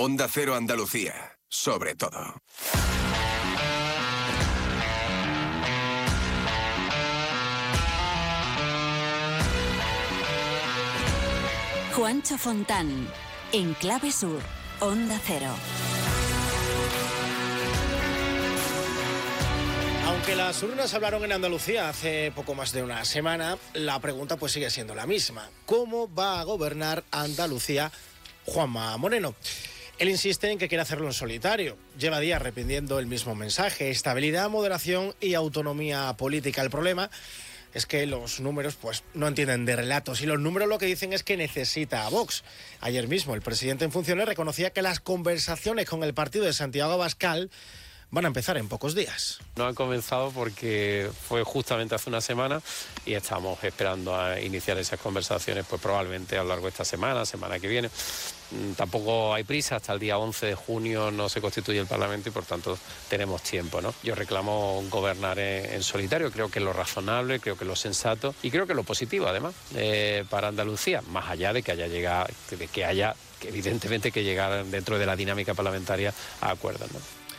Onda Cero Andalucía, sobre todo. Juancho Fontán, en Clave Sur, Onda Cero. Aunque las urnas hablaron en Andalucía hace poco más de una semana, la pregunta pues sigue siendo la misma. ¿Cómo va a gobernar Andalucía Juanma Moreno? Él insiste en que quiere hacerlo en solitario. Lleva días repitiendo el mismo mensaje: estabilidad, moderación y autonomía política. El problema es que los números pues no entienden de relatos, y los números lo que dicen es que necesita a Vox. Ayer mismo el presidente en funciones reconocía que las conversaciones con el partido de Santiago Abascal van a empezar en pocos días. No han comenzado porque fue justamente hace una semana y estamos esperando a iniciar esas conversaciones pues probablemente a lo largo de esta semana que viene. Tampoco hay prisa, hasta el día 11 de junio no se constituye el Parlamento y por tanto tenemos tiempo, ¿no? Yo reclamo gobernar en solitario, creo que es lo razonable, creo que es lo sensato y creo que es lo positivo además para Andalucía, más allá de que haya evidentemente que llegar dentro de la dinámica parlamentaria a acuerdos, ¿no?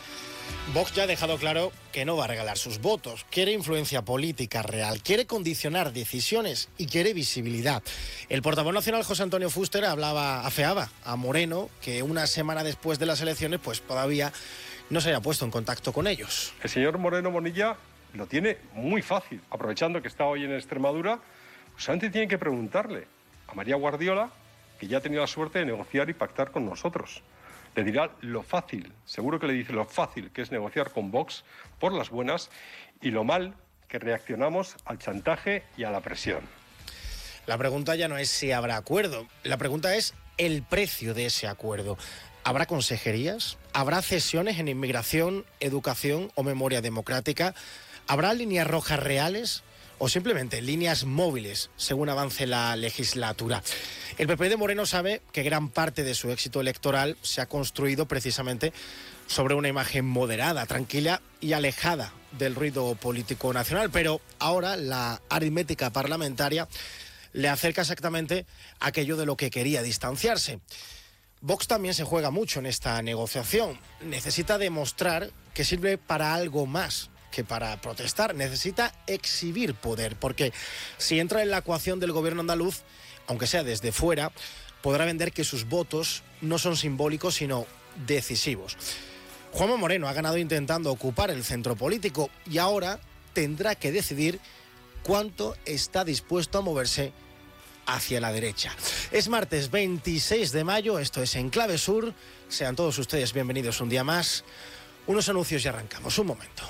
Vox ya ha dejado claro que no va a regalar sus votos, quiere influencia política real, quiere condicionar decisiones y quiere visibilidad. El portavoz nacional José Antonio Fuster afeaba a Moreno que una semana después de las elecciones pues todavía no se haya puesto en contacto con ellos. El señor Moreno Bonilla lo tiene muy fácil. Aprovechando que está hoy en Extremadura, solamente tiene que preguntarle a María Guardiola, que ya ha tenido la suerte de negociar y pactar con nosotros. Le dirá lo fácil, seguro que le dice lo fácil que es negociar con Vox por las buenas y lo mal que reaccionamos al chantaje y a la presión. La pregunta ya no es si habrá acuerdo, la pregunta es el precio de ese acuerdo. ¿Habrá consejerías? ¿Habrá cesiones en inmigración, educación o memoria democrática? ¿Habrá líneas rojas reales o simplemente líneas móviles según avance la legislatura? El PP de Moreno sabe que gran parte de su éxito electoral se ha construido precisamente sobre una imagen moderada, tranquila y alejada del ruido político nacional, pero ahora la aritmética parlamentaria le acerca exactamente aquello de lo que quería distanciarse. Vox también se juega mucho en esta negociación. Necesita demostrar que sirve para algo más que para protestar. Necesita exhibir poder, porque si entra en la ecuación del gobierno andaluz, aunque sea desde fuera, podrá vender que sus votos no son simbólicos, sino decisivos. Juanma Moreno ha ganado intentando ocupar el centro político y ahora tendrá que decidir cuánto está dispuesto a moverse hacia la derecha. Es martes 26 de mayo, esto es En Clave Sur. Sean todos ustedes bienvenidos un día más. Unos anuncios y arrancamos. Un momento.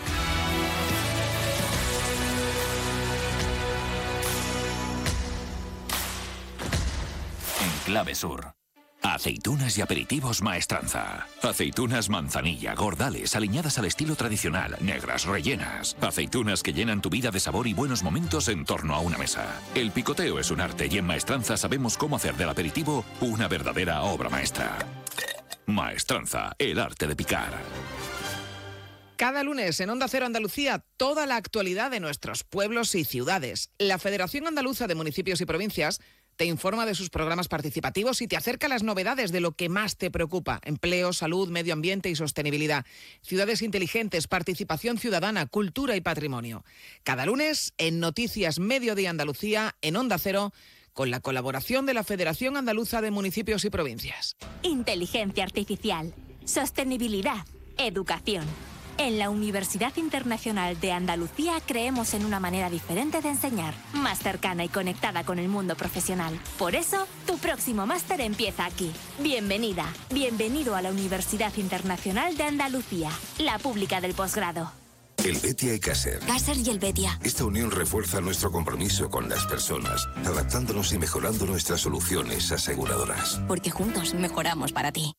Clave Sur. Aceitunas y aperitivos Maestranza. Aceitunas manzanilla, gordales, aliñadas al estilo tradicional, negras, rellenas. Aceitunas que llenan tu vida de sabor y buenos momentos en torno a una mesa. El picoteo es un arte y en Maestranza sabemos cómo hacer del aperitivo una verdadera obra maestra. Maestranza, el arte de picar. Cada lunes en Onda Cero Andalucía, toda la actualidad de nuestros pueblos y ciudades. La Federación Andaluza de Municipios y Provincias te informa de sus programas participativos y te acerca las novedades de lo que más te preocupa: empleo, salud, medio ambiente y sostenibilidad, ciudades inteligentes, participación ciudadana, cultura y patrimonio. Cada lunes en Noticias Mediodía Andalucía, en Onda Cero, con la colaboración de la Federación Andaluza de Municipios y Provincias. Inteligencia artificial, sostenibilidad, educación. En la Universidad Internacional de Andalucía creemos en una manera diferente de enseñar, más cercana y conectada con el mundo profesional. Por eso, tu próximo máster empieza aquí. Bienvenida, bienvenido a la Universidad Internacional de Andalucía, la pública del posgrado. Helvetia y Caser. Caser y Helvetia. Esta unión refuerza nuestro compromiso con las personas, adaptándonos y mejorando nuestras soluciones aseguradoras. Porque juntos mejoramos para ti.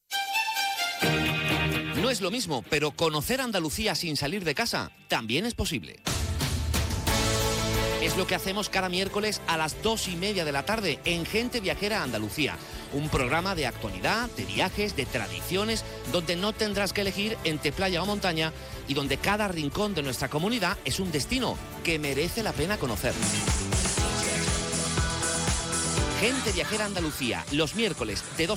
No es lo mismo, pero conocer Andalucía sin salir de casa también es posible. Es lo que hacemos cada miércoles a las 2:30 de la tarde en Gente Viajera Andalucía. Un programa de actualidad, de viajes, de tradiciones, donde no tendrás que elegir entre playa o montaña y donde cada rincón de nuestra comunidad es un destino que merece la pena conocer. Gente Viajera Andalucía, los miércoles de 2